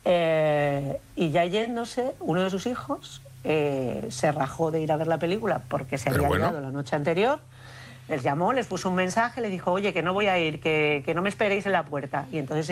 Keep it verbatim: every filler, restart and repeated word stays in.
Eh, y ya yéndose, uno de sus hijos eh, se rajó de ir a ver la película porque se Pero había bueno. liado la noche anterior. Les llamó, les puso un mensaje, les dijo, oye, que no voy a ir, que, que no me esperéis en la puerta. Y entonces